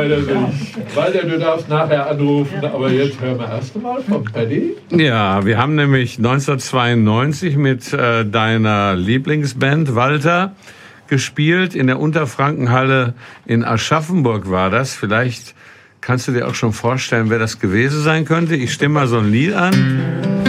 freut er sich. Walter, du darfst nachher anrufen, aber jetzt hören wir erst einmal von Paddy. Ja, wir haben nämlich 1992 mit deiner Lieblingsband, Walter, gespielt. In der Unterfrankenhalle in Aschaffenburg war das. Vielleicht kannst du dir auch schon vorstellen, wer das gewesen sein könnte. Ich stimme mal so ein Lied an.